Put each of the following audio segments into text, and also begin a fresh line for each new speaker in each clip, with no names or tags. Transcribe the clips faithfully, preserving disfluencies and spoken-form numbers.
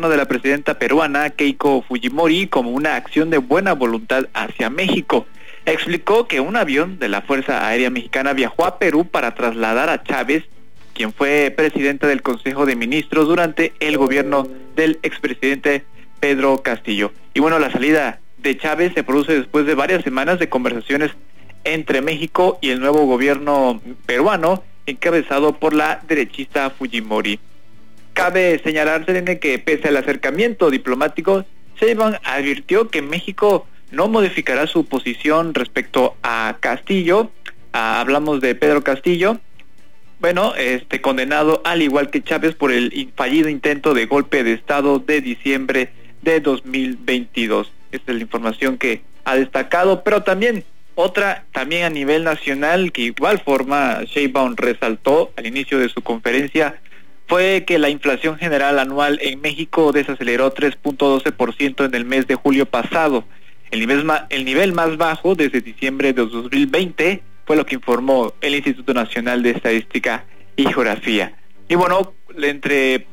de la presidenta peruana Keiko Fujimori como una acción de buena voluntad hacia México. Explicó que un avión de la Fuerza Aérea Mexicana viajó a Perú para trasladar a Chávez, quien fue presidente del Consejo de Ministros durante el gobierno del expresidente Pedro Castillo. Y bueno, la salida de Chávez se produce después de varias semanas de conversaciones entre México y el nuevo gobierno peruano, encabezado por la derechista Fujimori. Cabe señalar, Selene, que pese al acercamiento diplomático, Sheinbaum advirtió que México no modificará su posición respecto a Castillo. Ah, hablamos de Pedro Castillo, bueno, este condenado al igual que Chávez por el fallido intento de golpe de Estado de diciembre de dos mil veintidós. Esta es la información que ha destacado, pero también otra, también a nivel nacional, que igual forma Sheinbaum resaltó al inicio de su conferencia, fue que la inflación general anual en México desaceleró tres punto doce por ciento en el mes de julio pasado. El nivel, más, el nivel más bajo desde diciembre de dos mil veinte, fue lo que informó el Instituto Nacional de Estadística y Geografía. Y bueno, entre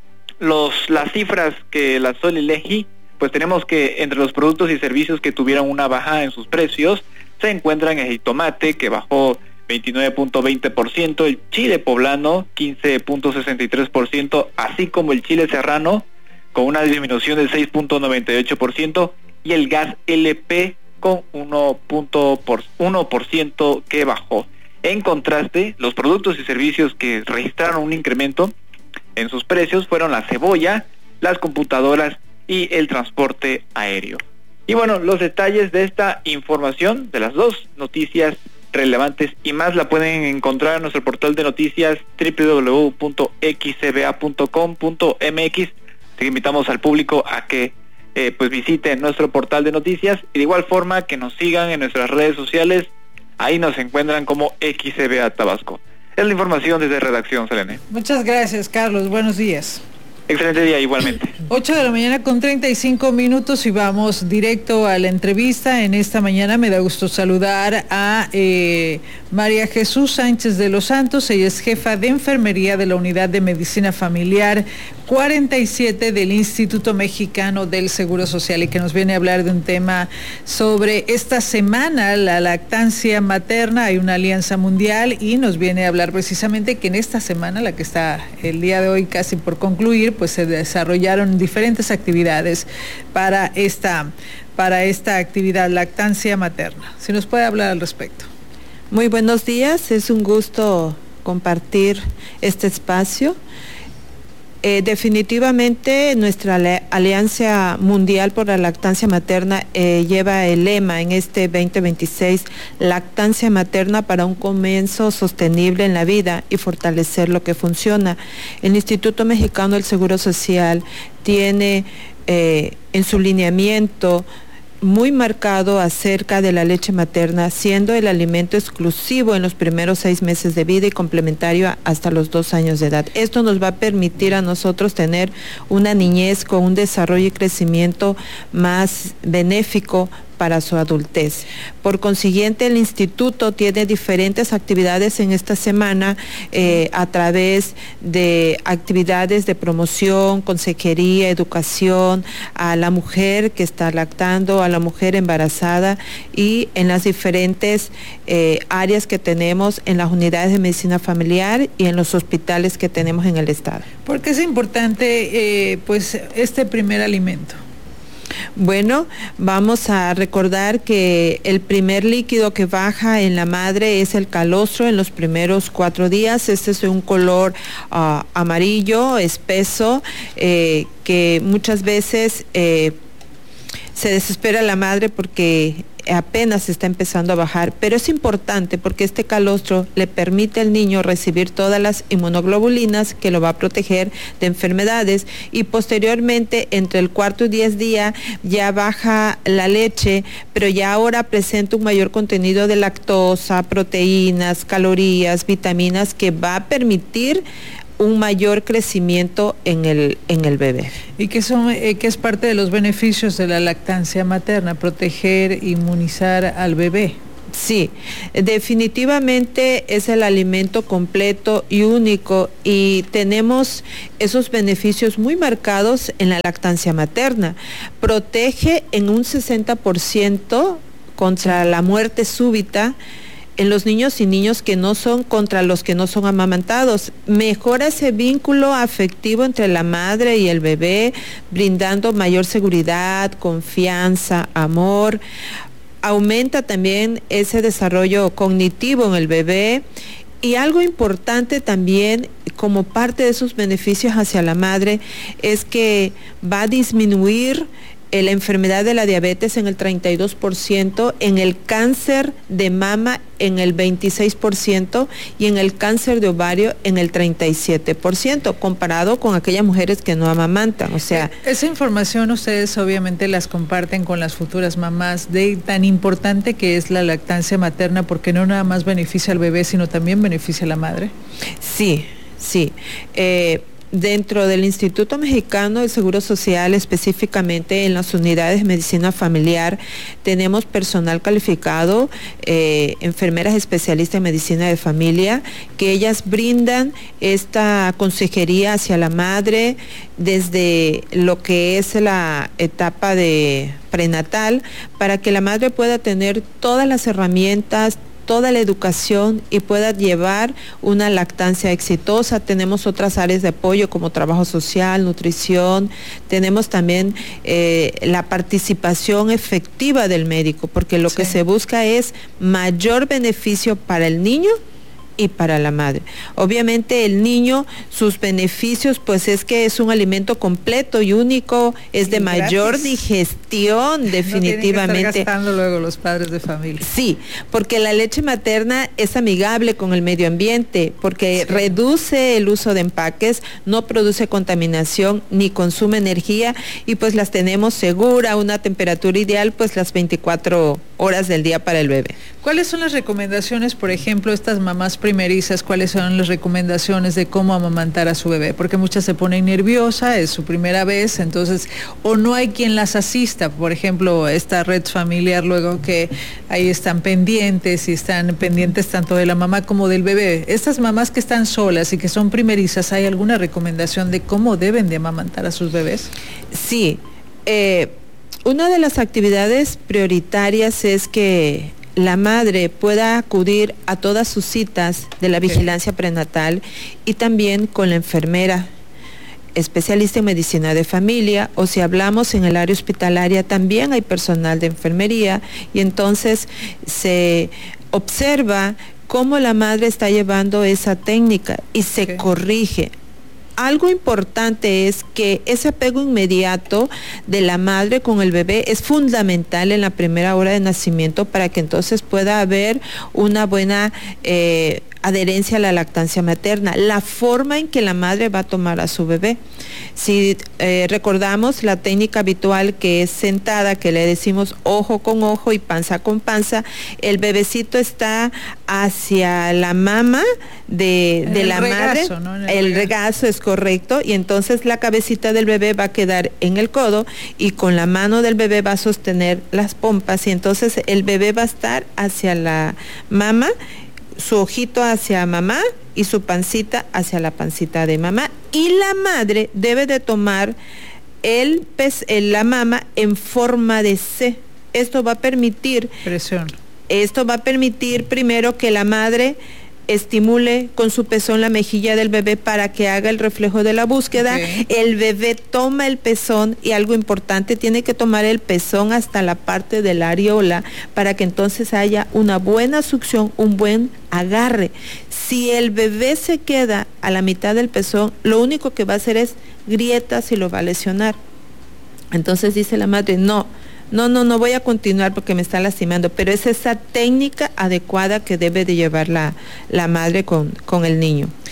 los las cifras que lanzó el INEGI, pues tenemos que entre los productos y servicios que tuvieron una baja en sus precios, se encuentran el jitomate, que bajó veintinueve punto veinte por ciento, el chile poblano quince punto sesenta y tres por ciento, así como el chile serrano con una disminución del seis punto noventa y ocho por ciento, y el gas L P con uno por ciento que bajó. En contraste, los productos y servicios que registraron un incremento en sus precios fueron la cebolla, las computadoras y el transporte aéreo. Y bueno, los detalles de esta información, de las dos noticias relevantes y más, la pueden encontrar en nuestro portal de noticias doble u doble u doble u punto x c b a punto com punto m x. Te invitamos al público a que eh, pues visiten nuestro portal de noticias, y de igual forma que nos sigan en nuestras redes sociales. Ahí nos encuentran como X C B A Tabasco. Es la información desde redacción, Selene.
Muchas gracias, Carlos. Buenos días.
Excelente día, igualmente.
ocho de la mañana con treinta y cinco minutos y vamos directo a la entrevista. En esta mañana me da gusto saludar a eh, María Jesús Sánchez de los Santos. Ella es jefa de enfermería de la Unidad de Medicina Familiar cuarenta y siete del Instituto Mexicano del Seguro Social, y que nos viene a hablar de un tema sobre esta semana, la lactancia materna. Hay una alianza mundial y nos viene a hablar precisamente que en esta semana, la que está el día de hoy casi por concluir, pues se desarrollaron diferentes actividades para esta, para esta actividad, lactancia materna. Si nos puede hablar al respecto.
Muy buenos días, es un gusto compartir este espacio. Eh, definitivamente nuestra Alianza Mundial por la Lactancia Materna eh, lleva el lema en este veinte veintiséis, lactancia materna para un comienzo sostenible en la vida y fortalecer lo que funciona. El Instituto Mexicano del Seguro Social tiene eh, en su lineamiento muy marcado acerca de la leche materna, siendo el alimento exclusivo en los primeros seis meses de vida y complementario hasta los dos años de edad. Esto nos va a permitir a nosotros tener una niñez con un desarrollo y crecimiento más benéfico para su adultez. Por consiguiente, el instituto tiene diferentes actividades en esta semana eh, a través de actividades de promoción, consejería, educación a la mujer que está lactando, a la mujer embarazada, y en las diferentes eh, áreas que tenemos en las unidades de medicina familiar y en los hospitales que tenemos en el estado.
¿Por qué es importante eh, pues este primer alimento?
Bueno, vamos a recordar que el primer líquido que baja en la madre es el calostro en los primeros cuatro días. Este es un color uh, amarillo, espeso, eh, que muchas veces eh, se desespera la madre porque apenas está empezando a bajar, pero es importante porque este calostro le permite al niño recibir todas las inmunoglobulinas que lo va a proteger de enfermedades, y posteriormente entre el cuarto y diez día ya baja la leche, pero ya ahora presenta un mayor contenido de lactosa, proteínas, calorías, vitaminas, que va a permitir un mayor crecimiento en el, en el bebé.
¿Y qué son, eh, qué es parte de los beneficios de la lactancia materna? Proteger, inmunizar al bebé.
Sí, definitivamente es el alimento completo y único y tenemos esos beneficios muy marcados en la lactancia materna. Protege en un sesenta por ciento contra la muerte súbita en los niños y niños que no son, contra los que no son amamantados. Mejora ese vínculo afectivo entre la madre y el bebé, brindando mayor seguridad, confianza, amor. Aumenta también ese desarrollo cognitivo en el bebé. Y algo importante también, como parte de sus beneficios hacia la madre, es que va a disminuir la enfermedad de la diabetes en el treinta y dos por ciento, en el cáncer de mama en el veintiséis por ciento y en el cáncer de ovario en el treinta y siete por ciento, comparado con aquellas mujeres que no amamantan. O sea,
esa información ustedes obviamente las comparten con las futuras mamás de tan importante que es la lactancia materna, porque no nada más beneficia al bebé, sino también beneficia a la madre.
Sí, sí. Eh, Dentro del Instituto Mexicano del Seguro Social, específicamente en las unidades de medicina familiar, tenemos personal calificado, eh, enfermeras especialistas en medicina de familia, que ellas brindan esta consejería hacia la madre desde lo que es la etapa de prenatal, para que la madre pueda tener todas las herramientas, toda la educación y pueda llevar una lactancia exitosa. Tenemos otras áreas de apoyo como trabajo social, nutrición, tenemos también eh, la participación efectiva del médico, porque lo sí. que se busca es mayor beneficio para el niño y para la madre. Obviamente el niño, sus beneficios, pues es que es un alimento completo y único, es de mayor digestión, definitivamente. No tienen que estar
gastando luego los padres de familia.
Sí, porque la leche materna es amigable con el medio ambiente, porque sí. reduce el uso de empaques, no produce contaminación ni consume energía, y pues las tenemos segura, una temperatura ideal, pues las veinticuatro horas del día para el bebé.
¿Cuáles son las recomendaciones, por ejemplo, estas mamás primerizas, cuáles son las recomendaciones de cómo amamantar a su bebé? Porque muchas se ponen nerviosas, es su primera vez, entonces, o no hay quien las asista, por ejemplo, esta red familiar, luego que ahí están pendientes y están pendientes tanto de la mamá como del bebé. Estas mamás que están solas y que son primerizas, ¿hay alguna recomendación de cómo deben de amamantar a sus bebés?
Sí, eh, una de las actividades prioritarias es que la madre pueda acudir a todas sus citas de la vigilancia prenatal y también con la enfermera especialista en medicina de familia, o si hablamos en el área hospitalaria también hay personal de enfermería, y entonces se observa cómo la madre está llevando esa técnica y se okay. corrige. Algo importante es que ese apego inmediato de la madre con el bebé es fundamental en la primera hora de nacimiento para que entonces pueda haber una buena eh, adherencia a la lactancia materna, la forma en que la madre va a tomar a su bebé. Si eh, recordamos la técnica habitual que es sentada, que le decimos ojo con ojo y panza con panza, el bebecito está hacia la mama de, de la regazo, madre, ¿no? el, el regazo. regazo es correcto, y entonces la cabecita del bebé va a quedar en el codo y con la mano del bebé va a sostener las pompas, y entonces el bebé va a estar hacia la mama, su ojito hacia mamá y su pancita hacia la pancita de mamá, y la madre debe de tomar el pez, la mama en forma de C. Esto va a permitir
presión.
Esto va a permitir primero que la madre estimule con su pezón la mejilla del bebé para que haga el reflejo de la búsqueda. Okay. El bebé toma el pezón, y algo importante, tiene que tomar el pezón hasta la parte de la areola para que entonces haya una buena succión, un buen agarre. Si el bebé se queda a la mitad del pezón, lo único que va a hacer es grietas y lo va a lesionar. Entonces dice la madre, no, No, no, no voy a continuar porque me está lastimando, pero es esa técnica adecuada que debe de llevar la, la madre con, con el niño.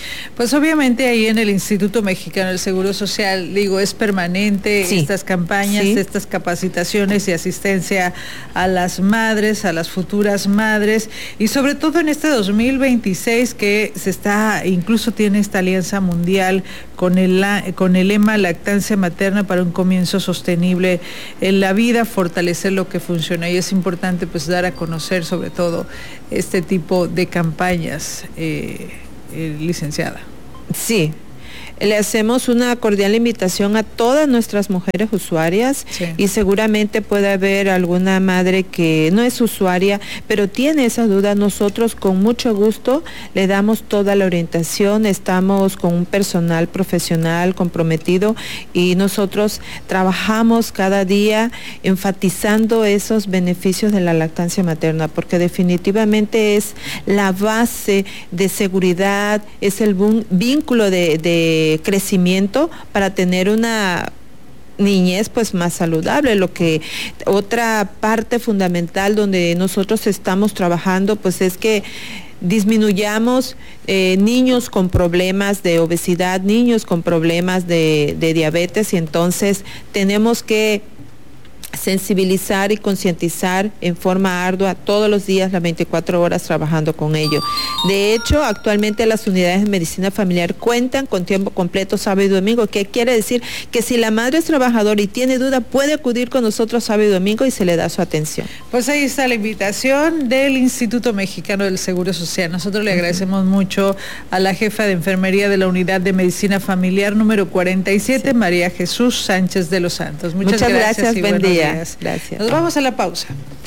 Pues obviamente ahí en el Instituto Mexicano del Seguro Social, digo, es permanente sí. estas campañas, sí. estas capacitaciones y asistencia a las madres, a las futuras madres, y sobre todo en este dos mil veintiséis que se está, incluso tiene esta alianza mundial con el, con el lema lactancia materna para un comienzo sostenible en la vida, fortalecer lo que funciona, y es importante pues dar a conocer sobre todo este tipo de campañas, eh, eh, licenciada.
Sí. Le hacemos una cordial invitación a todas nuestras mujeres usuarias sí. y seguramente puede haber alguna madre que no es usuaria, pero tiene esa duda. Nosotros con mucho gusto le damos toda la orientación, estamos con un personal profesional comprometido y nosotros trabajamos cada día enfatizando esos beneficios de la lactancia materna, porque definitivamente es la base de seguridad, es el vínculo de, de crecimiento para tener una niñez pues más saludable. Lo que otra parte fundamental donde nosotros estamos trabajando pues es que disminuyamos eh, niños con problemas de obesidad, niños con problemas de, de diabetes, y entonces tenemos que sensibilizar y concientizar en forma ardua todos los días, las veinticuatro horas trabajando con ello. De hecho, actualmente las unidades de medicina familiar cuentan con tiempo completo sábado y domingo, que quiere decir que si la madre es trabajadora y tiene duda, puede acudir con nosotros sábado y domingo y se le da su atención.
Pues ahí está la invitación del Instituto Mexicano del Seguro Social. Nosotros le agradecemos uh-huh. mucho a la jefa de enfermería de la Unidad de Medicina Familiar número cuarenta y siete, sí. María Jesús Sánchez de los Santos. Muchas,
Muchas
gracias,
gracias y buen día.
Gracias. Nos vamos a la pausa.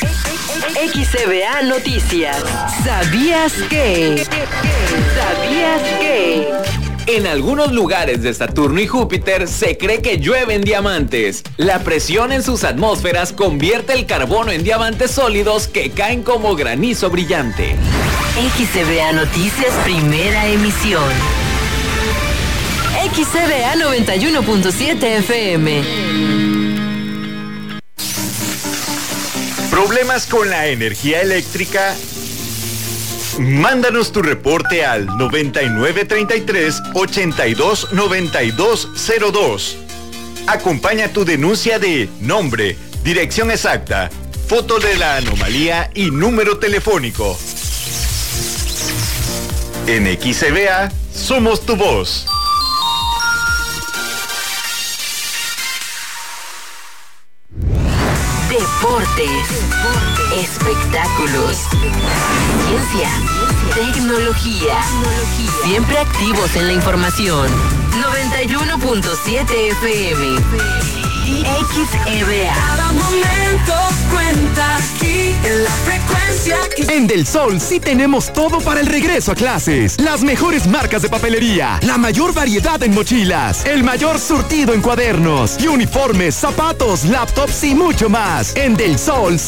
X C V A Noticias. ¿Sabías que? ¿Sabías que?
En algunos lugares de Saturno y Júpiter se cree que llueven diamantes. La presión en sus atmósferas convierte el carbono en diamantes sólidos que caen como granizo brillante.
X C V A Noticias, primera emisión. X C V A noventa y uno punto siete F M.
¿Problemas con la energía eléctrica? Mándanos tu reporte al noventa y nueve treinta y tres, ochenta y dos noventa y dos cero dos. Acompaña tu denuncia de nombre, dirección exacta, foto de la anomalía y número telefónico. En X C V A somos tu voz.
Deportes, espectáculos, ciencia, tecnología, siempre activos en la información. noventa y uno punto siete F M. X E V A.
Cada momento cuenta aquí en la frecuencia que...
En Del Sol sí tenemos todo para el regreso a clases. Las mejores marcas de papelería, la mayor variedad en mochilas, el mayor surtido en cuadernos y uniformes, zapatos, laptops y mucho más. En Del Sol